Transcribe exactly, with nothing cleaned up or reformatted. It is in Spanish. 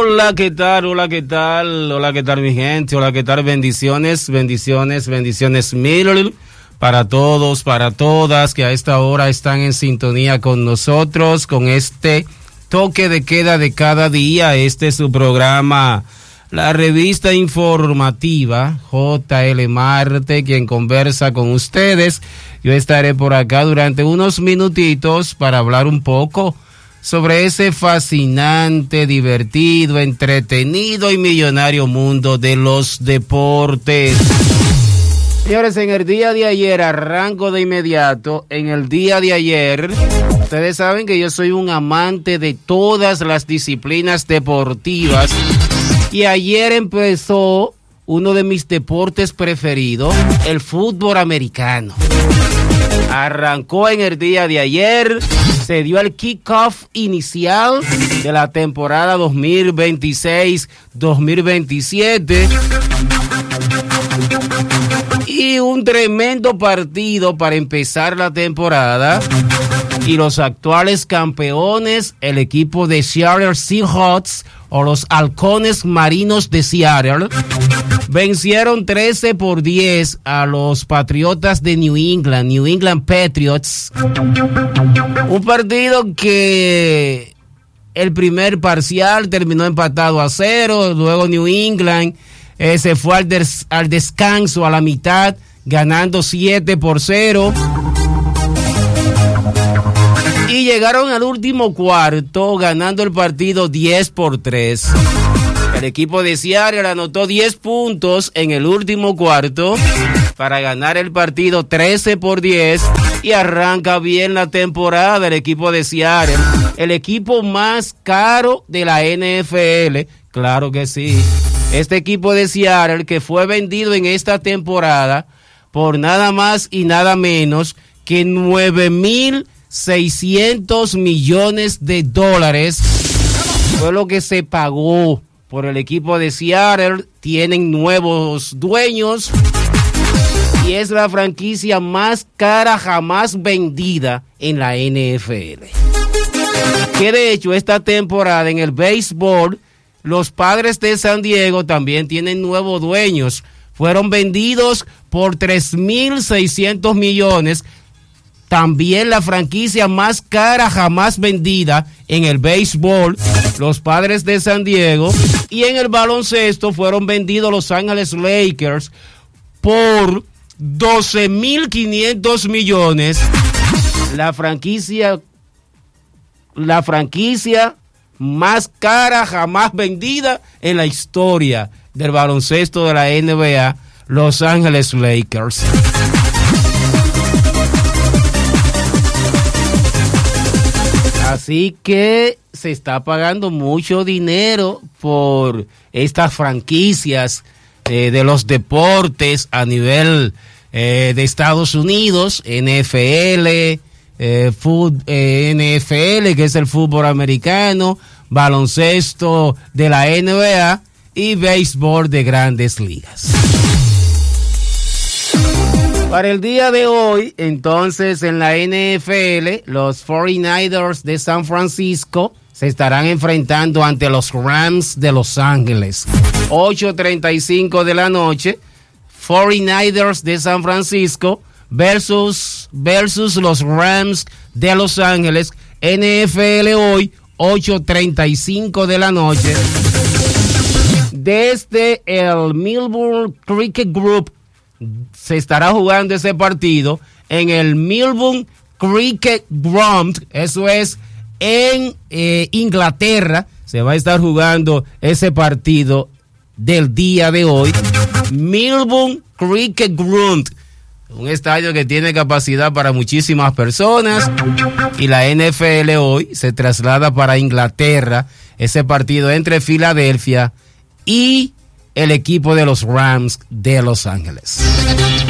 Hola, ¿qué tal? Hola, ¿qué tal? Hola, ¿qué tal, mi gente? Hola, ¿qué tal? Bendiciones, bendiciones, bendiciones mil para todos, para todas que a esta hora están en sintonía con nosotros, con este toque de queda de cada día. Este es su programa, la revista informativa J L Marte, quien conversa con ustedes. Yo estaré por acá durante unos minutitos para hablar un poco sobre ese fascinante, divertido, entretenido y millonario mundo de los deportes. Señores, en el día de ayer, arranco de inmediato, en el día de ayer, ustedes saben que yo soy un amante de todas las disciplinas deportivas, y ayer empezó uno de mis deportes preferidos, el fútbol americano. Arrancó en el día de ayer, se dio el kickoff inicial de la temporada dos mil veintiséis dos mil veintisiete y un tremendo partido para empezar la temporada. Y los actuales campeones, el equipo de Seattle Seahawks o los Halcones Marinos de Seattle, vencieron trece por diez a los Patriotas de New England, New England Patriots. Un partido que el primer parcial terminó empatado a cero, luego New England eh, se fue al, des- al descanso a la mitad, ganando siete por cero. Y llegaron al último cuarto ganando el partido diez por tres. El equipo de Seattle anotó diez puntos en el último cuarto para ganar el partido trece por diez y arranca bien la temporada el equipo de Seattle. El equipo más caro de la N F L, claro que sí. Este equipo de Seattle que fue vendido en esta temporada por nada más y nada menos que nueve mil seiscientos millones de dólares fue lo que se pagó por el equipo de Seattle. Tienen nuevos dueños y es la franquicia más cara jamás vendida en la N F L. Que de hecho esta temporada en el béisbol, los Padres de San Diego también tienen nuevos dueños. Fueron vendidos por tres mil seiscientos millones. También la franquicia más cara jamás vendida en el béisbol, los Padres de San Diego. Y en el baloncesto fueron vendidos Los Ángeles Lakers por doce mil quinientos millones. La franquicia, la franquicia más cara jamás vendida en la historia del baloncesto de la N B A, Los Ángeles Lakers. Así que se está pagando mucho dinero por estas franquicias eh, de los deportes a nivel eh, de Estados Unidos, N F L, eh, fut, eh, N F L, que es el fútbol americano, baloncesto de la N B A y béisbol de Grandes Ligas. Para el día de hoy, entonces, en la N F L, los cuarenta y nueve ers de San Francisco se estarán enfrentando ante los Rams de Los Ángeles. ocho treinta y cinco de la noche, cuarenta y nueve ers de San Francisco versus, versus los Rams de Los Ángeles. N F L hoy, ocho treinta y cinco de la noche. Desde el Melbourne Cricket Group se estará jugando ese partido en el Melbourne Cricket Ground, eso es en eh, Inglaterra. Se va a estar jugando ese partido del día de hoy. Melbourne Cricket Ground, un estadio que tiene capacidad para muchísimas personas, y la N F L hoy se traslada para Inglaterra, ese partido entre Filadelfia y el equipo de los Rams de Los Ángeles.